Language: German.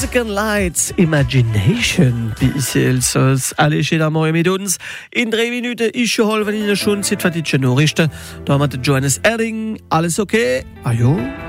Northern Lights, Imagination, bis alle steht am Morgen mit uns. In 3 Minuten ist schon halb, wenn Ihnen schon Zeit für die Nachrichten. Da haben wir Johannes Erding. Alles okay? Ah jo.